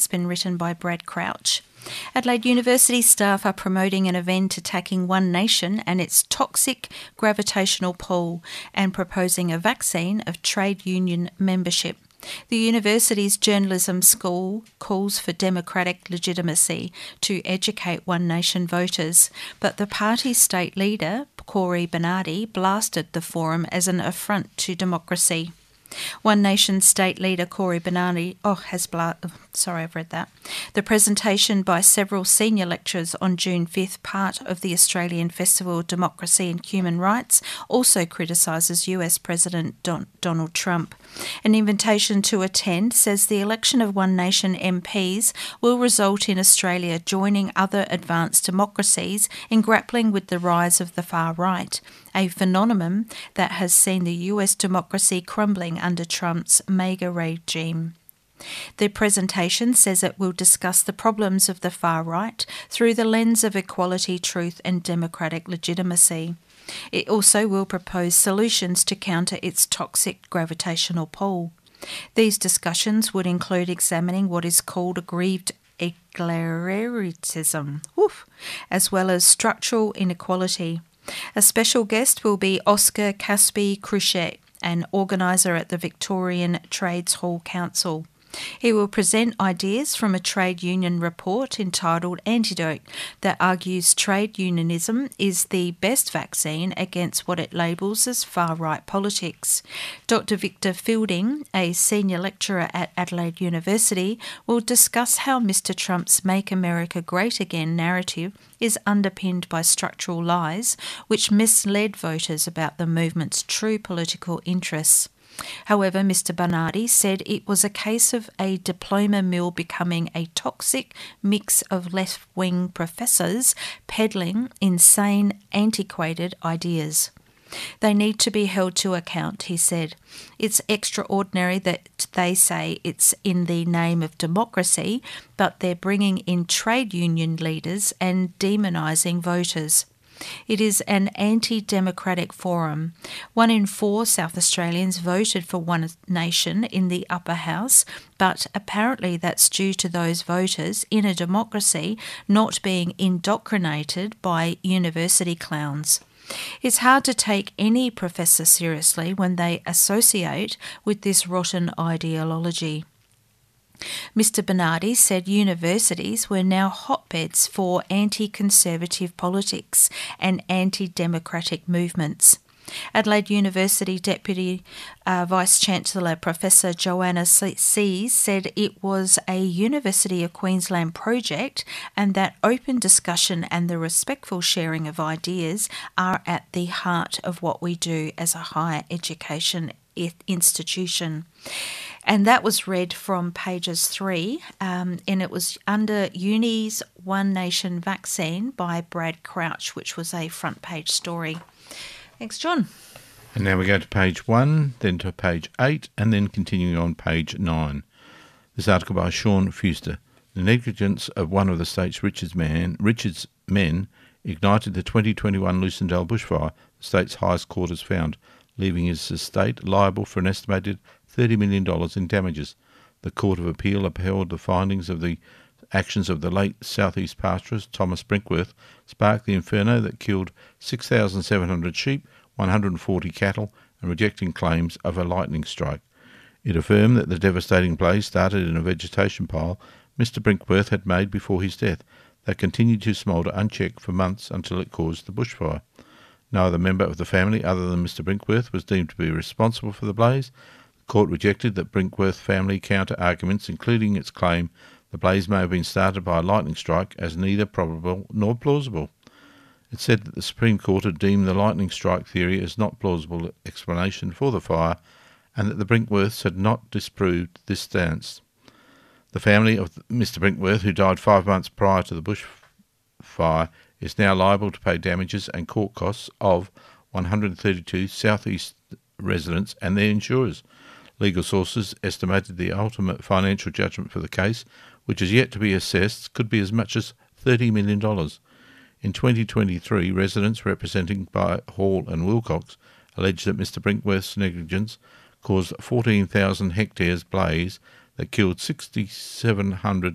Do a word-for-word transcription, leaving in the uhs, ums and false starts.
that's been written by Brad Crouch. Adelaide University staff are promoting an event attacking One Nation and its toxic gravitational pull and proposing a vaccine of trade union membership. The university's journalism school calls for democratic legitimacy to educate One Nation voters, but the party's state leader, Cory Bernardi, blasted the forum as an affront to democracy. One Nation state leader Cory Bernardi oh, has bla- sorry, I've read that. The presentation by several senior lecturers on June fifth, part of the Australian Festival of Democracy and Human Rights, also criticises U S President Don- Donald Trump. An invitation to attend says the election of One Nation M Ps will result in Australia joining other advanced democracies in grappling with the rise of the far right, a phenomenon that has seen the U S democracy crumbling under Trump's MAGA regime. The presentation says it will discuss the problems of the far right through the lens of equality, truth and democratic legitimacy. It also will propose solutions to counter its toxic gravitational pull. These discussions would include examining what is called aggrieved egalitarianism, oof, as well as structural inequality. A special guest will be Oscar Caspi-Cruchet, an organiser at the Victorian Trades Hall Council. He will present ideas from a trade union report entitled Antidote that argues trade unionism is the best vaccine against what it labels as far-right politics. Doctor Victor Fielding, a senior lecturer at Adelaide University, will discuss how Mister Trump's Make America Great Again narrative is underpinned by structural lies which misled voters about the movement's true political interests. However, Mister Bernardi said it was a case of a diploma mill becoming a toxic mix of left-wing professors peddling insane, antiquated ideas. They need to be held to account, he said. It's extraordinary that they say it's in the name of democracy, but they're bringing in trade union leaders and demonising voters. It is an anti-democratic forum. One in four South Australians voted for One Nation in the upper house, but apparently that's due to those voters in a democracy not being indoctrinated by university clowns. It's hard to take any professor seriously when they associate with this rotten ideology. Mister Bernardi said universities were now hotbeds for anti-conservative politics and anti-democratic movements. Adelaide University Deputy uh, Vice-Chancellor Professor Joanna Sees said it was a University of Queensland project and that open discussion and the respectful sharing of ideas are at the heart of what we do as a higher education institution. And that was read from pages three, um, and it was under Uni's One Nation Vaccine by Brad Crouch, which was a front page story. Thanks, John. And now we go to page one, then to page eight, and then continuing on page nine. This article by Sean Fuster. The negligence of one of the state's richest, man, richest men ignited the twenty twenty-one Lucindale bushfire, the state's highest court has found, leaving his estate liable for an estimated thirty million dollars in damages. The Court of Appeal upheld the findings of the actions of the late southeast pastoralist Thomas Brinkworth sparked the inferno that killed six thousand seven hundred sheep, one hundred forty cattle, and rejecting claims of a lightning strike. It affirmed that the devastating blaze started in a vegetation pile Mister Brinkworth had made before his death that continued to smoulder unchecked for months until it caused the bushfire. No other member of the family other than Mister Brinkworth was deemed to be responsible for the blaze. The court rejected that Brinkworth family counter-arguments, including its claim the blaze may have been started by a lightning strike, as neither probable nor plausible. It said that the Supreme Court had deemed the lightning strike theory as not plausible explanation for the fire, and that the Brinkworths had not disproved this stance. The family of Mister Brinkworth, who died five months prior to the bushfire, is now liable to pay damages and court costs of one hundred thirty-two southeast residents and their insurers. Legal sources estimated the ultimate financial judgment for the case, which is yet to be assessed, could be as much as thirty million dollars. In twenty twenty-three, residents representing by Hall and Wilcox alleged that Mister Brinkworth's negligence caused fourteen thousand hectares blaze that killed six thousand seven hundred